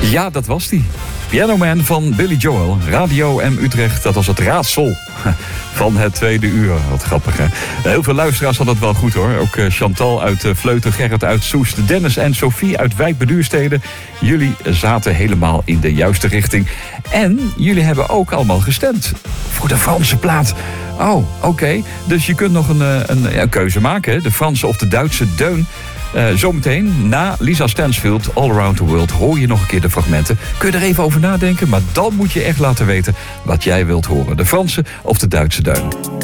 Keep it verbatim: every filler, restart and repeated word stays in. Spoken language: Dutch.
Ja, dat was die. Piano Man van Billy Joel. Radio M Utrecht, dat was het raadsel van het tweede uur. Wat grappig, hè? Heel veel luisteraars hadden het wel goed, hoor. Ook Chantal uit Vleuten, Gerrit uit Soest, Dennis en Sophie uit Wijk bij Duurstede. Jullie zaten helemaal in de juiste richting. En jullie hebben ook allemaal gestemd voor de Franse plaat. Oh, oké. Okay. Dus je kunt nog een, een, een keuze maken, hè? De Franse of de Duitse deun. Uh, zometeen, na Lisa Stansfield, All Around the World, hoor je nog een keer de fragmenten. Kun je er even over nadenken, maar dan moet je echt laten weten wat jij wilt horen. De Franse of de Duitse deun.